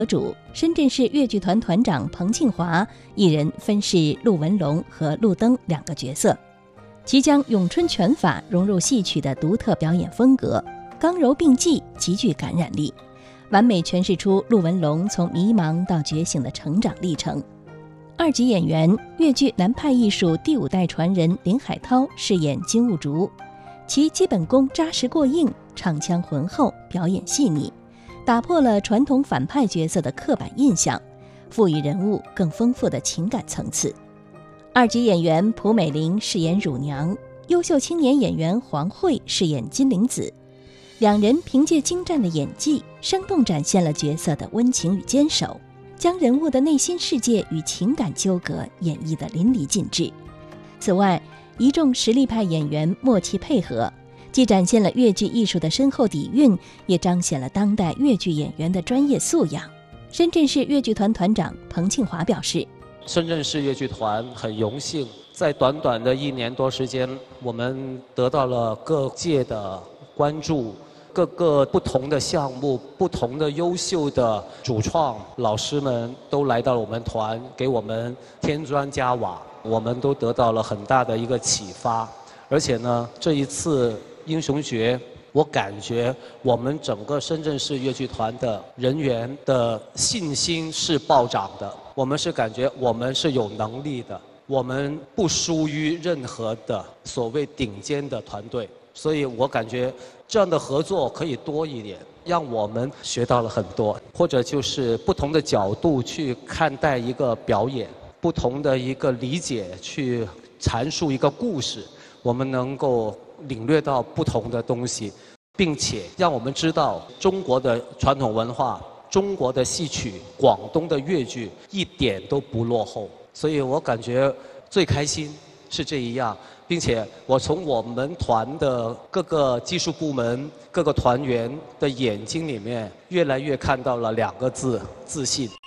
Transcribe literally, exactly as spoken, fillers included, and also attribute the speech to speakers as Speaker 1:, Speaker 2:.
Speaker 1: 得主，深圳市粤剧团团长彭庆华一人分饰陆文龙和陆登两个角色，其将咏春拳法融入戏曲的独特表演风格，刚柔并济，极具感染力，完美诠释出陆文龙从迷茫到觉醒的成长历程。二级演员粤剧南派艺术第五代传人林海涛饰演金兀术，其基本功扎实过硬，唱腔浑厚，表演细腻，打破了传统反派角色的刻板印象，赋予人物更丰富的情感层次。二级演员蒲美玲饰演乳娘，优秀青年演员黄慧饰演金灵子，两人凭借精湛的演技，生动展现了角色的温情与坚守，将人物的内心世界与情感纠葛演绎得淋漓尽致。此外，一众实力派演员默契配合，既展现了粤剧艺术的深厚底蕴，也彰显了当代粤剧演员的专业素养。深圳市粤剧团团长彭庆华表示，
Speaker 2: 深圳市粤剧团很荣幸，在短短的一年多时间，我们得到了各界的关注，各个不同的项目，不同的优秀的主创老师们都来到了我们团，给我们添砖加瓦，我们都得到了很大的一个启发。而且呢，这一次英雄节，我感觉我们整个深圳市粤剧团的人员的信心是暴涨的，我们是感觉我们是有能力的，我们不输于任何的所谓顶尖的团队，所以我感觉这样的合作可以多一点，让我们学到了很多，或者就是不同的角度去看待一个表演，不同的一个理解去阐述一个故事，我们能够领略到不同的东西，并且让我们知道中国的传统文化、中国的戏曲、广东的粤剧一点都不落后。所以我感觉最开心是这一样，并且我从我们团的各个技术部门、各个团员的眼睛里面，越来越看到了两个字：自信。